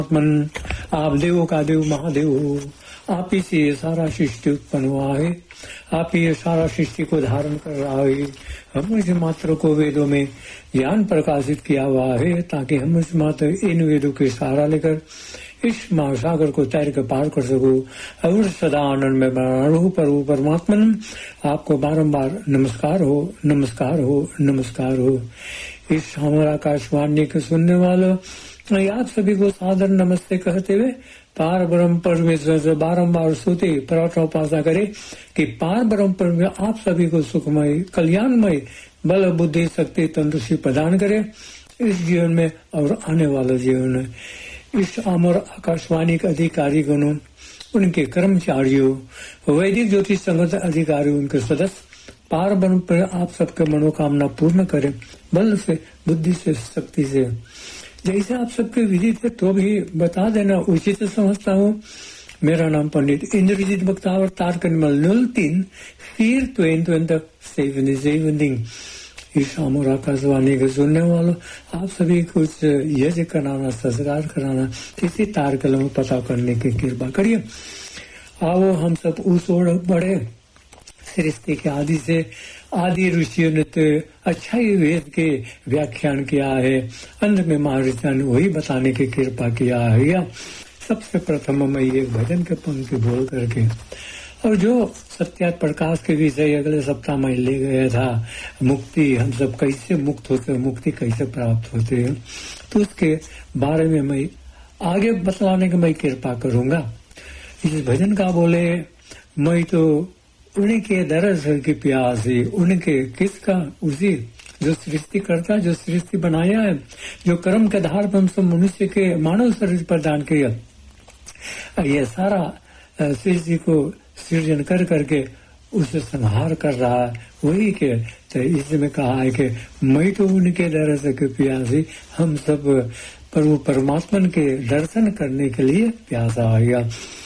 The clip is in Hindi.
मन आप देवों का देव महादेव हो। आप ही से ये सारा सृष्टि उत्पन्न हुआ है। आप ही ये सारा सृष्टि को धारण कर रहा है। हम इस मात्र को वेदों में ज्ञान प्रकाशित किया हुआ है ताकि हम इस मात्र इन वेदों के सहारा लेकर इस महासागर को तैर कर पार कर सको और सदा आनंद में बना रहो। प्रभु परमात्मन आपको बारंबार नमस्कार हो, नमस्कार हो, नमस्कार हो। इस हमारा आकाशवाणी के सुनने वालों आप सभी को सादर नमस्ते कहते हुए पार ब्रह्म परमेश्वर से बारंबार स्तुति प्रार्थना उपासना करे कि पार ब्रह्म परमेश्वर आप सभी को सुखमय कल्याणमय बल बुद्धि शक्ति तंदुरुस्ती प्रदान करे इस जीवन में और आने वाले जीवन में। इस अमर आकाशवाणी के अधिकारी गणों, उनके कर्मचारियों, वैदिक ज्योतिष संगठन अधिकारी, उनके सदस्य पार ब्रह्म पर आप सबके मनोकामना पूर्ण करें बल से, बुद्धि से, शक्ति से। जैसे आप सबके विधि थे तो भी बता देना उचित समझता हूँ। मेरा नाम पंडित इंद्रजीत बख्तावर तारकनमल 03 4/27 इस अमर आकाशवाणी के सुनने वालों आप सभी कुछ यज्ञ कराना, संस्कार कराना, किसी तारकल में पता करने की कृपा करिए। आओ हम सब उस ओर बढ़े। सृष्टि के आदि से आदि ऋषियों ने तो अच्छा ही वेद के व्याख्यान किया है, अंत में महर्षि ने वही बताने की कृपा किया है। या सबसे प्रथम मैं एक भजन के पंक्ति बोल करके और जो सत्या प्रकाश के विषय अगले सप्ताह में ले गया था, मुक्ति, हम सब कैसे मुक्त होते हैं, मुक्ति कैसे प्राप्त होते हैं, तो उसके बारे में मैं आगे बतलाने की मैं कृपा करूंगा। इस भजन का बोले मैं तो उनके दरस की प्यासी, उनके किसका, उसी जो सृष्टि करता, जो सृष्टि बनाया है, जो कर्म के आधार पर हम सब मनुष्य के मानव शरीर प्रदान किया, ये सारा सृष्टि को सृजन कर करके उसे संहार कर रहा है, वही के तो इसमें कहा है कि मैं तो उनके दरस की प्यासी, हम सब प्रभु परमात्मा के दर्शन करने के लिए प्यासा आएगा।